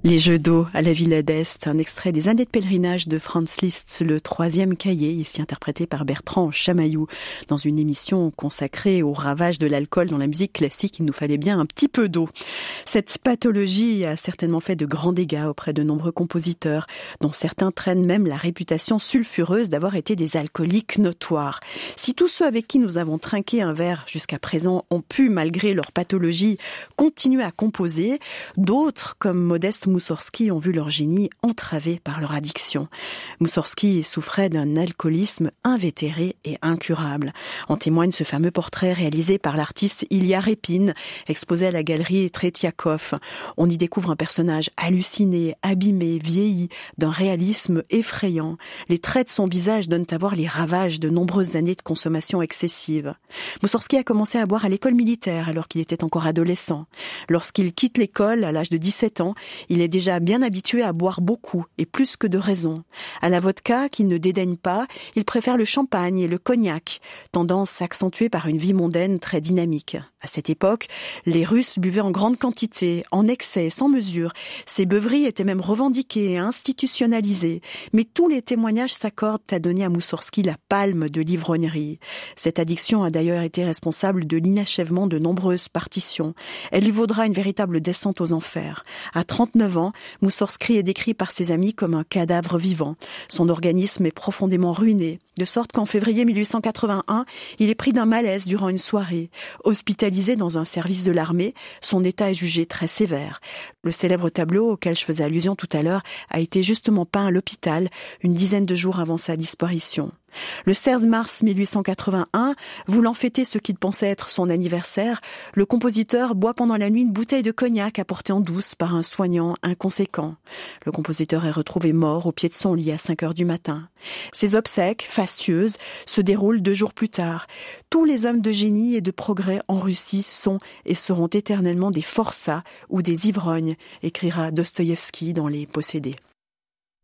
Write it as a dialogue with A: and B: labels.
A: Les jeux d'eau à la Villa d'Est, un extrait des années de pèlerinage de Franz Liszt, le 3e cahier, ici interprété par Bertrand Chamaillou. Dans une émission consacrée au ravage de l'alcool dans la musique classique, il nous fallait bien un petit peu d'eau. Cette pathologie a certainement fait de grands dégâts auprès de nombreux compositeurs, dont certains traînent même la réputation sulfureuse d'avoir été des alcooliques notoires. Si tous ceux avec qui nous avons trinqué un verre jusqu'à présent ont pu, malgré leur pathologie, continuer à composer, d'autres, comme Modeste Moussorgsky, ont vu leur génie entravé par leur addiction. Moussorgsky souffrait d'un alcoolisme invétéré et incurable. En témoigne ce fameux portrait réalisé par l'artiste Ilya Repin, exposé à la galerie Tretiakov. On y découvre un personnage halluciné, abîmé, vieilli, d'un réalisme effrayant. Les traits de son visage donnent à voir les ravages de nombreuses années de consommation excessive. Moussorgsky a commencé à boire à l'école militaire alors qu'il était encore adolescent. Lorsqu'il quitte l'école à l'âge de 17 ans, il est déjà bien habitué à boire beaucoup et plus que de raison. À la vodka, qu'il ne dédaigne pas, il préfère le champagne et le cognac, tendance accentuée par une vie mondaine très dynamique. À cette époque, les Russes buvaient en grande quantité, en excès, sans mesure. Ces beuveries étaient même revendiquées et institutionnalisées. Mais tous les témoignages s'accordent à donner à Moussorgsky la palme de l'ivrognerie. Cette addiction a d'ailleurs été responsable de l'inachèvement de nombreuses partitions. Elle lui vaudra une véritable descente aux enfers. À 39 ans, Moussorgsky est décrit par ses amis comme un cadavre vivant. Son organisme est profondément ruiné, de sorte qu'en février 1881, il est pris d'un malaise durant une soirée. Hospitalisé dans un service de l'armée, son état est jugé très sévère. Le célèbre tableau auquel je faisais allusion tout à l'heure a été justement peint à l'hôpital une dizaine de jours avant sa disparition. Le 16 mars 1881, voulant fêter ce qu'il pensait être son anniversaire, le compositeur boit pendant la nuit une bouteille de cognac apportée en douce par un soignant inconséquent. Le compositeur est retrouvé mort au pied de son lit à 5 heures du matin. Ses obsèques, fastueuses, se déroulent 2 jours plus tard. Tous les hommes de génie et de progrès en Russie sont et seront éternellement des forçats ou des ivrognes, écrira Dostoïevski dans Les Possédés.